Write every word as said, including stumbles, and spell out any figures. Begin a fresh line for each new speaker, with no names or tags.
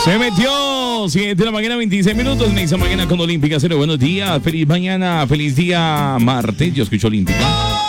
Se metió, siete de la mañana, veintiséis minutos, me hizo mañana con Olímpica, cero, buenos días, feliz mañana, feliz día, martes, yo escucho Olímpica.